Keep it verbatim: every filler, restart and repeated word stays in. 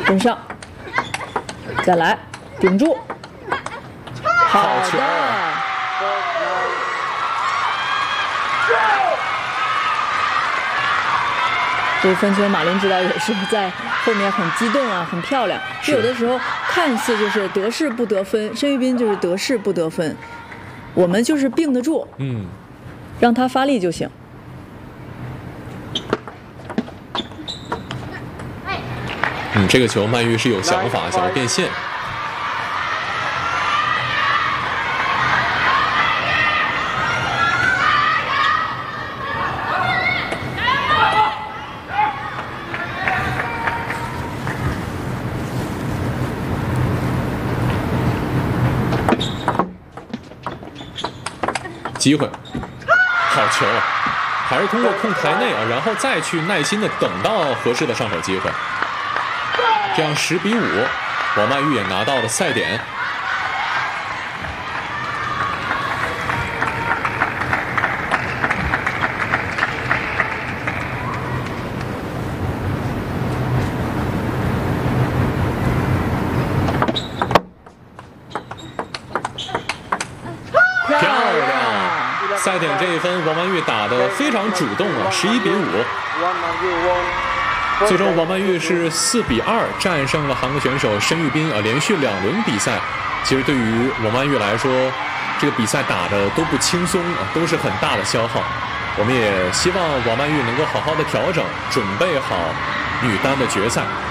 跟上，再来，顶住，好球的。这分球，马林指导也是在后面很激动啊，很漂亮。有的时候看似就是得势不得分，申玉斌就是得势不得分，我们就是并得住， 嗯， 让他发力就行。 嗯，这个球曼玉是有想法，想要变线。机会，好球啊！还是通过控台内啊，然后再去耐心的等到合适的上手机会。这样十比五，王曼玉也拿到了赛点。漂亮！赛点这一分，王曼玉打得非常主动啊，十一比五。最终，王曼玉是四比二战胜了韩国选手申玉斌啊，连续两轮比赛，其实对于王曼玉来说，这个比赛打的都不轻松啊，都是很大的消耗。我们也希望王曼玉能够好好的调整，准备好女单的决赛。